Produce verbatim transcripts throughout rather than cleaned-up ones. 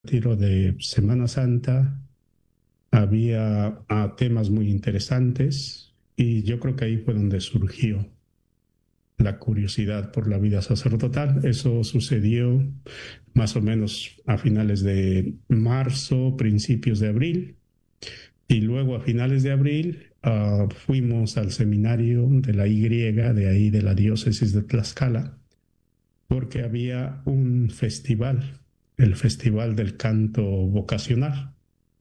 retiro de Semana Santa, había ah, temas muy interesantes y yo creo que ahí fue donde surgió la curiosidad por la vida sacerdotal. Eso sucedió más o menos a finales de marzo, principios de abril, y luego a finales de abril uh, fuimos al seminario de la Y, de ahí de la diócesis de Tlaxcala, porque había un festival, el Festival del Canto Vocacional.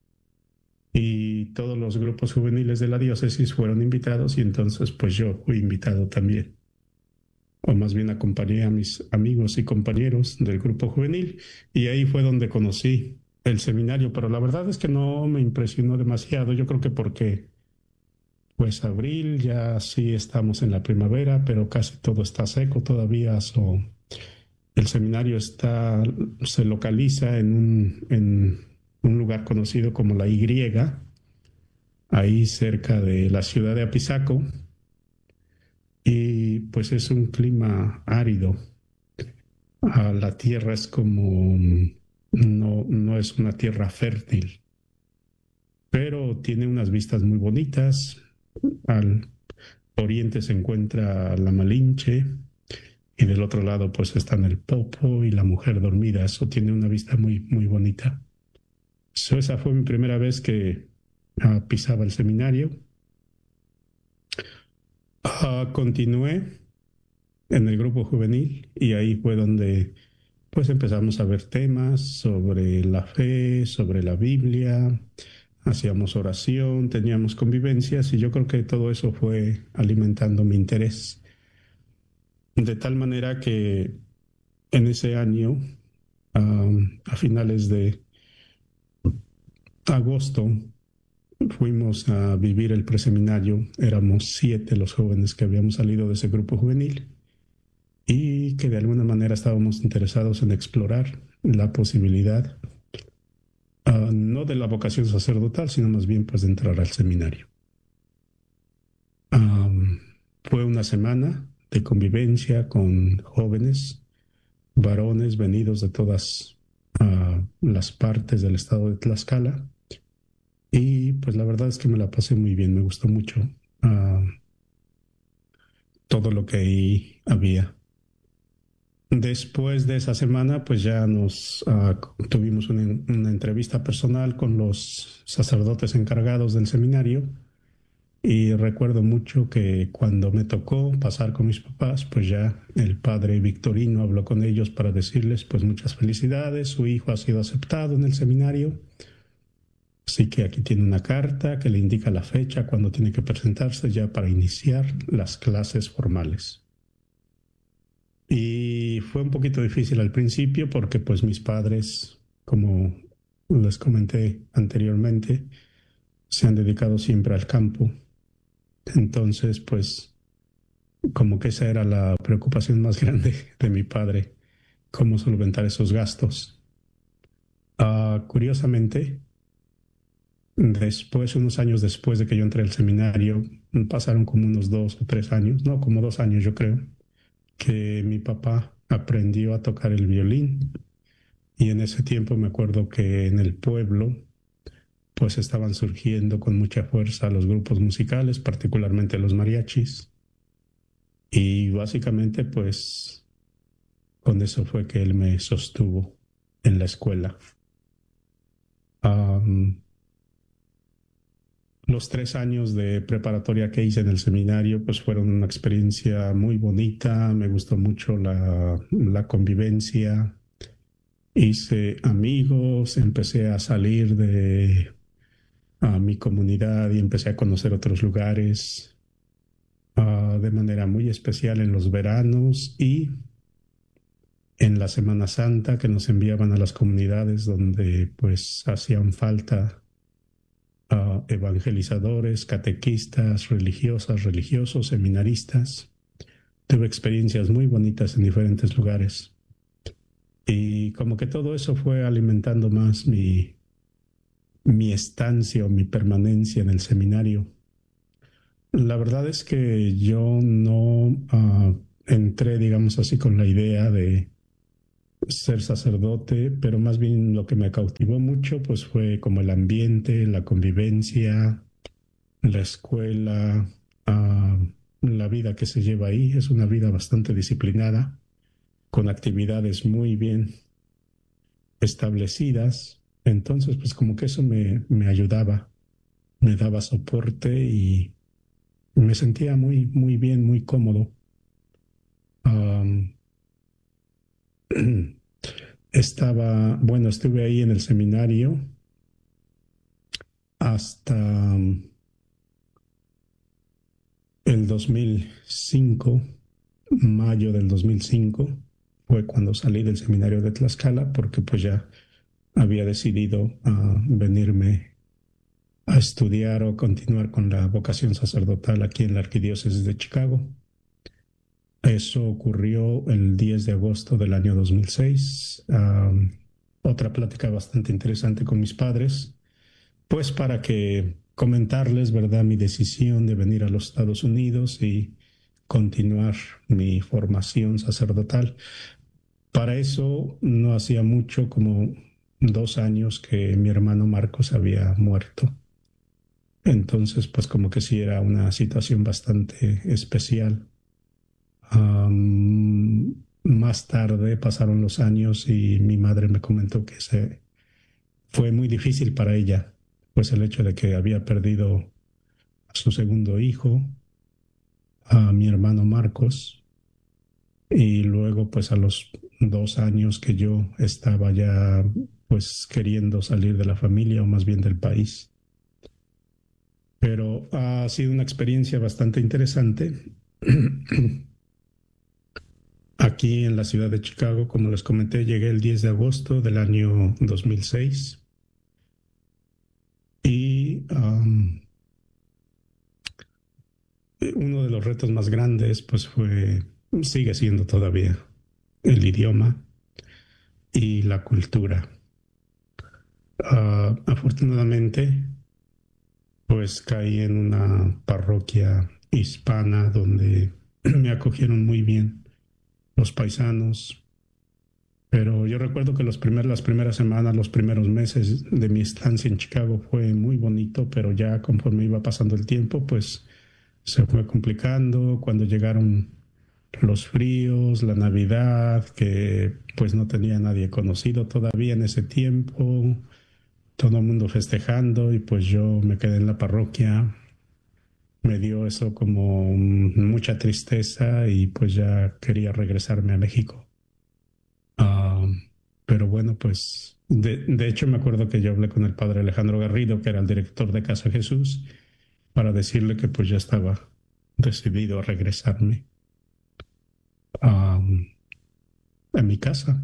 Y todos los grupos juveniles de la diócesis fueron invitados y entonces pues yo fui invitado también, o más bien acompañé a mis amigos y compañeros del grupo juvenil y ahí fue donde conocí el seminario, pero la verdad es que no me impresionó demasiado, yo creo que porque pues abril ya sí estamos en la primavera, pero casi todo está seco todavía, so, el seminario está, se localiza en un, en un lugar conocido como la Y, ahí cerca de la ciudad de Apizaco, y pues es un clima árido. Ah, la tierra es como, no, no es una tierra fértil, pero tiene unas vistas muy bonitas. Al oriente se encuentra la Malinche y del otro lado pues están el Popo y la Mujer Dormida. Eso tiene una vista muy, muy bonita. So, esa fue mi primera vez que uh, pisaba el seminario. Uh, continué en el grupo juvenil y ahí fue donde pues empezamos a ver temas sobre la fe, sobre la Biblia, hacíamos oración, teníamos convivencias y yo creo que todo eso fue alimentando mi interés. De tal manera que en ese año, um, a finales de agosto, fuimos a vivir el preseminario. Éramos siete los jóvenes que habíamos salido de ese grupo juvenil y que de alguna manera estábamos interesados en explorar la posibilidad, uh, no de la vocación sacerdotal, sino más bien pues de entrar al seminario. Um, fue una semana de convivencia con jóvenes, varones venidos de todas uh, las partes del estado de Tlaxcala y pues la verdad es que me la pasé muy bien, me gustó mucho uh, todo lo que ahí había. Después de esa semana, pues ya nos uh, tuvimos una, una entrevista personal con los sacerdotes encargados del seminario y recuerdo mucho que cuando me tocó pasar con mis papás, pues ya el padre Victorino habló con ellos para decirles pues muchas felicidades, su hijo ha sido aceptado en el seminario, así que aquí tiene una carta que le indica la fecha cuando tiene que presentarse ya para iniciar las clases formales. Y fue un poquito difícil al principio porque pues mis padres, como les comenté anteriormente, se han dedicado siempre al campo. Entonces, pues como que esa era la preocupación más grande de mi padre, cómo solventar esos gastos. Uh, curiosamente, después, unos años después de que yo entré al seminario, pasaron como unos dos o tres años, no, como dos años yo creo, que mi papá aprendió a tocar el violín. Y en ese tiempo me acuerdo que en el pueblo pues estaban surgiendo con mucha fuerza los grupos musicales, particularmente los mariachis. Y básicamente pues con eso fue que él me sostuvo en la escuela. Um, los tres años de preparatoria que hice en el seminario pues fueron una experiencia muy bonita, me gustó mucho la, la convivencia, hice amigos, empecé a salir de a mi comunidad y empecé a conocer otros lugares uh, de manera muy especial en los veranos y en la Semana Santa que nos enviaban a las comunidades donde pues hacían falta uh, evangelizadores, catequistas, religiosas, religiosos, seminaristas. Tuve experiencias muy bonitas en diferentes lugares y como que todo eso fue alimentando más mi, mi estancia o mi permanencia en el seminario. La verdad es que yo no uh, entré, digamos así, con la idea de ser sacerdote, pero más bien lo que me cautivó mucho pues fue como el ambiente, la convivencia, la escuela, uh, la vida que se lleva ahí. Es una vida bastante disciplinada, con actividades muy bien establecidas. Entonces, pues como que eso me, me ayudaba, me daba soporte y me sentía muy, muy bien, muy cómodo. Um, estaba, bueno, estuve ahí en el seminario hasta um, el dos mil cinco, mayo del dos mil cinco, fue cuando salí del seminario de Tlaxcala, porque pues ya había decidido uh, venirme a estudiar o continuar con la vocación sacerdotal aquí en la Arquidiócesis de Chicago. Eso ocurrió el diez de agosto del año dos mil seis. Um, otra plática bastante interesante con mis padres, pues para que comentarles, ¿verdad?, mi decisión de venir a los Estados Unidos y continuar mi formación sacerdotal. Para eso no hacía mucho, como dos años que mi hermano Marcos había muerto. Entonces, pues como que sí era una situación bastante especial. Um, más tarde pasaron los años y mi madre me comentó que se, fue muy difícil para ella, pues el hecho de que había perdido a su segundo hijo, a mi hermano Marcos, y luego pues a los dos años que yo estaba ya pues queriendo salir de la familia o más bien del país. Pero ha sido una experiencia bastante interesante. Aquí en la ciudad de Chicago, como les comenté, llegué el diez de agosto del año dos mil seis y um, uno de los retos más grandes pues fue, sigue siendo todavía, el idioma y la cultura. Uh, afortunadamente, pues caí en una parroquia hispana donde me acogieron muy bien los paisanos. Pero yo recuerdo que los primer, las primeras semanas, los primeros meses de mi estancia en Chicago fue muy bonito, pero ya conforme iba pasando el tiempo, pues se fue complicando. Cuando llegaron los fríos, la Navidad, que pues no tenía nadie conocido todavía en ese tiempo, todo el mundo festejando y pues yo me quedé en la parroquia. Me dio eso como mucha tristeza y pues ya quería regresarme a México. Uh, pero bueno, pues de, de hecho me acuerdo que yo hablé con el padre Alejandro Garrido, que era el director de Casa Jesús, para decirle que pues ya estaba decidido a regresarme um, a mi casa,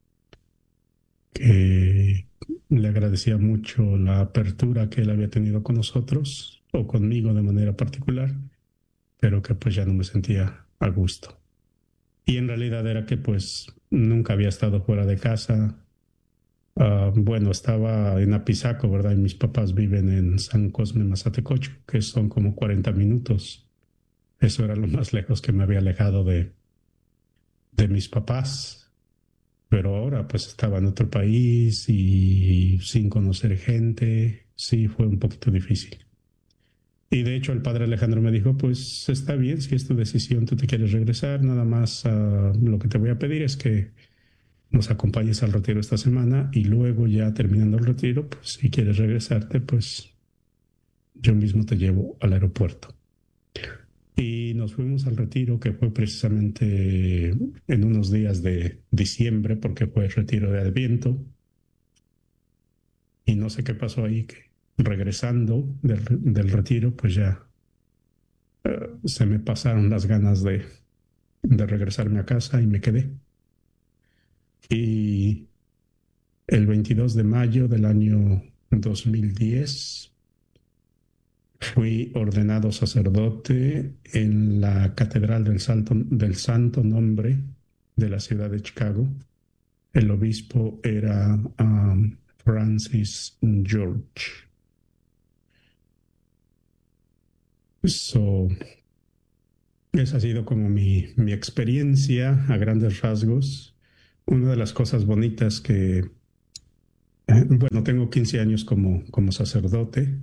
que le agradecía mucho la apertura que él había tenido con nosotros o conmigo de manera particular, pero que pues ya no me sentía a gusto. Y en realidad era que pues nunca había estado fuera de casa. Uh, bueno, estaba en Apizaco, ¿verdad? Y mis papás viven en San Cosme, Mazatecocho, que son como cuarenta minutos. Eso era lo más lejos que me había alejado de, de mis papás. Pero ahora pues estaba en otro país y sin conocer gente, sí fue un poquito difícil. Y de hecho el padre Alejandro me dijo, pues está bien, si es tu decisión, tú te quieres regresar, nada más uh, lo que te voy a pedir es que nos acompañes al retiro esta semana y luego ya terminando el retiro, pues si quieres regresarte, pues yo mismo te llevo al aeropuerto. Y nos fuimos al retiro, que fue precisamente en unos días de diciembre, porque fue el retiro de Adviento. Y no sé qué pasó ahí, que regresando del, del retiro, pues ya uh, se me pasaron las ganas de, de regresarme a casa y me quedé. Y el veintidós de mayo del año dos mil diez fui ordenado sacerdote en la Catedral del, Salto, del Santo Nombre de la ciudad de Chicago. El obispo era um, Francis George. So, esa ha sido como mi, mi experiencia a grandes rasgos. una de las cosas bonitas que, eh, bueno, tengo quince años como, como sacerdote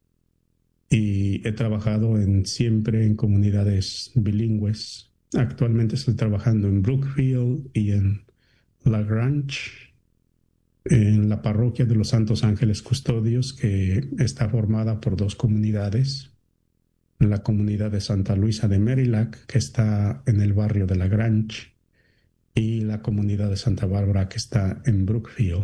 y he trabajado en, siempre en comunidades bilingües. Actualmente estoy trabajando en Brookfield y en La Grange, en la parroquia de los Santos Ángeles Custodios, que está formada por dos comunidades. La comunidad de Santa Luisa de Merilac, que está en el barrio de La Grange, y la comunidad de Santa Bárbara, que está en Brookfield.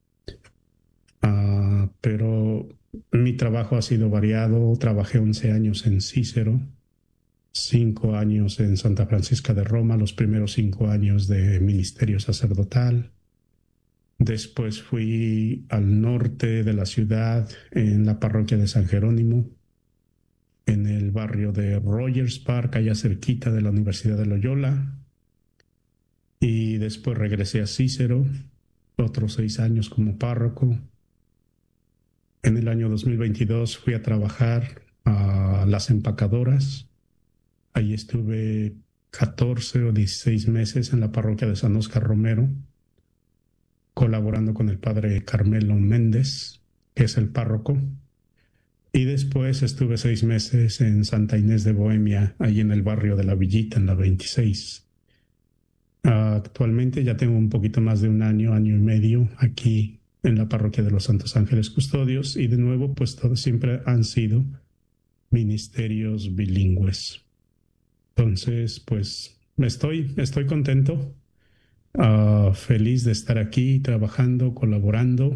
Uh, pero mi trabajo ha sido variado. Trabajé once años en Cícero, cinco años en Santa Francisca de Roma, los primeros cinco años de ministerio sacerdotal. Después fui al norte de la ciudad, en la parroquia de San Jerónimo, en el barrio de Rogers Park, allá cerquita de la Universidad de Loyola. Y después regresé a Cícero, otros seis años como párroco. En el año dos mil veintidós fui a trabajar a Las Empacadoras. Ahí estuve catorce o dieciséis meses en la parroquia de San Óscar Romero, colaborando con el padre Carmelo Méndez, que es el párroco. Y después estuve seis meses en Santa Inés de Bohemia, ahí en el barrio de La Villita, en la veintiséis. Uh, actualmente ya tengo un poquito más de un año, año y medio aquí en la parroquia de los Santos Ángeles Custodios, y de nuevo, pues todos siempre han sido ministerios bilingües. Entonces, pues estoy, estoy contento, uh, feliz de estar aquí trabajando, colaborando,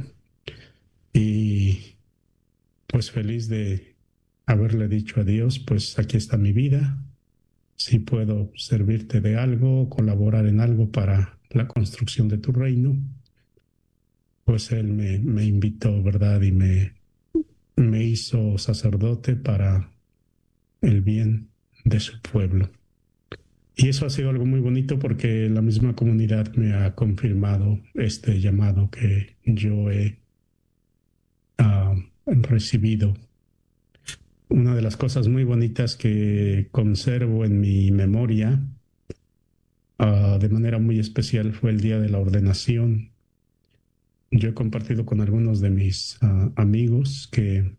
y pues feliz de haberle dicho a Dios, pues aquí está mi vida. Si puedo servirte de algo, colaborar en algo para la construcción de tu reino, pues Él me, me invitó, ¿verdad? Y me, me hizo sacerdote para el bien de su pueblo. Y eso ha sido algo muy bonito porque la misma comunidad me ha confirmado este llamado que yo he uh, recibido. Una de las cosas muy bonitas que conservo en mi memoria uh, de manera muy especial fue el día de la ordenación. Yo he compartido con algunos de mis uh, amigos que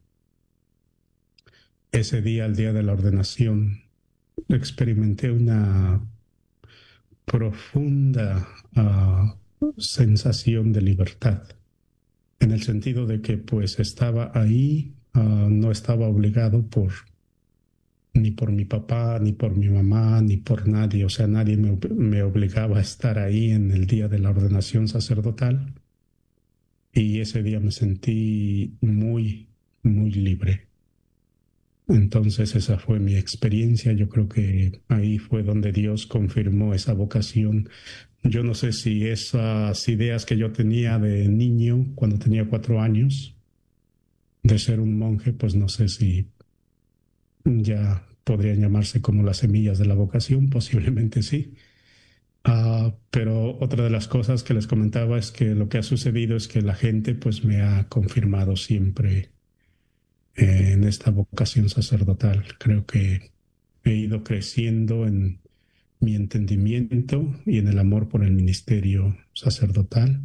ese día, el día de la ordenación, experimenté una profunda uh, sensación de libertad, en el sentido de que pues estaba ahí, uh, no estaba obligado por ni por mi papá, ni por mi mamá, ni por nadie, o sea, nadie me, me obligaba a estar ahí en el día de la ordenación sacerdotal, y ese día me sentí muy, muy libre. Entonces esa fue mi experiencia. Yo creo que ahí fue donde Dios confirmó esa vocación. Yo no sé si esas ideas que yo tenía de niño, cuando tenía cuatro años, de ser un monje, pues no sé si ya podrían llamarse como las semillas de la vocación, posiblemente sí. Uh, pero otra de las cosas que les comentaba es que lo que ha sucedido es que la gente pues me ha confirmado siempre en esta vocación sacerdotal. Creo que he ido creciendo en mi entendimiento y en el amor por el ministerio sacerdotal,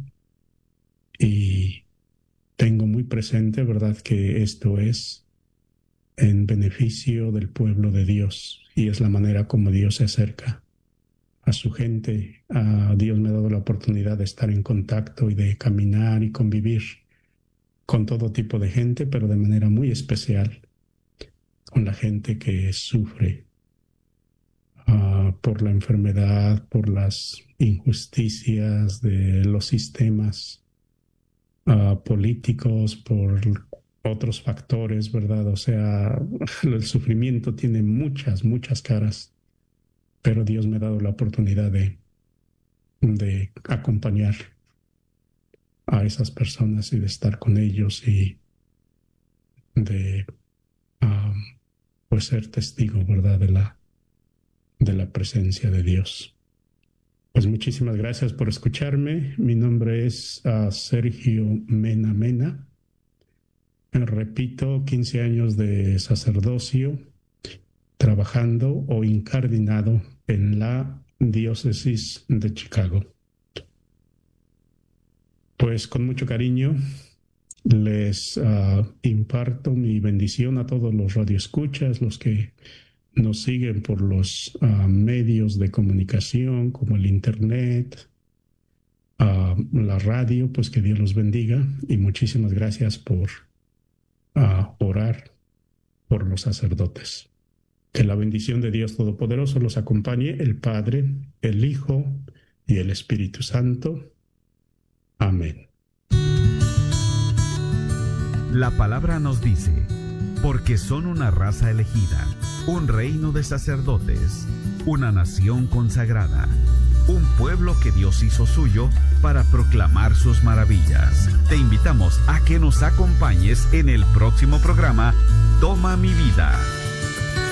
y tengo muy presente, ¿verdad?, que esto es en beneficio del pueblo de Dios, y es la manera como Dios se acerca a su gente. A Dios me ha dado la oportunidad de estar en contacto y de caminar y convivir con todo tipo de gente, pero de manera muy especial con la gente que sufre uh, por la enfermedad, por las injusticias de los sistemas uh, políticos, por otros factores, ¿verdad? O sea, el sufrimiento tiene muchas, muchas caras, pero Dios me ha dado la oportunidad de, de acompañar a esas personas y de estar con ellos y de uh, pues ser testigo, ¿verdad?, de la, de la presencia de Dios. Pues muchísimas gracias por escucharme. Mi nombre es uh, Sergio Mena Mena. Repito, quince años de sacerdocio, trabajando o incardinado en la diócesis de Chicago. Pues con mucho cariño les uh, imparto mi bendición a todos los radioescuchas, los que nos siguen por los uh, medios de comunicación como el internet, uh, la radio, pues que Dios los bendiga y muchísimas gracias por uh, orar por los sacerdotes. Que la bendición de Dios Todopoderoso los acompañe, el Padre, el Hijo y el Espíritu Santo. Amén. La palabra nos dice, porque son una raza elegida, un reino de sacerdotes, una nación consagrada, un pueblo que Dios hizo suyo para proclamar sus maravillas. Te invitamos a que nos acompañes en el próximo programa Toma mi vida.